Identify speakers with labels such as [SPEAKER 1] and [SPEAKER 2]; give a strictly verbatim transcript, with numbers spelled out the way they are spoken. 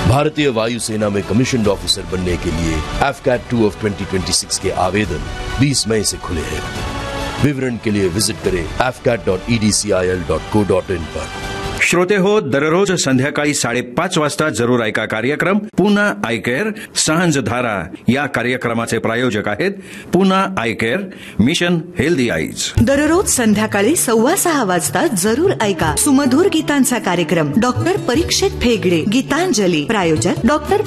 [SPEAKER 1] भारतीय वायुसेना में कमीशन्ड ऑफिसर बनने के लिए AFCAT two of twenty twenty six के आवेदन बीस मई से खुले हैं। विवरण के लिए विजिट करें F cat dot E D C I L dot co dot in पर।
[SPEAKER 2] श्रोते हो, दररोज संध्याकाळी साडेपाच वाजता जरूर ऐका कार्यक्रम पूना आय केअर सांझ धारा। या कार्यक्रमाचे प्रायोजक आहेत Poona I care, mission healthy eyes.
[SPEAKER 3] दररोज संध्याकाळी सव्वा सहा वाजता जरूर ऐका सुमधुर गीतांचा कार्यक्रम डॉक्टर परीक्षित फेगडे, गीतांजली, प्रायोजक डॉक्टर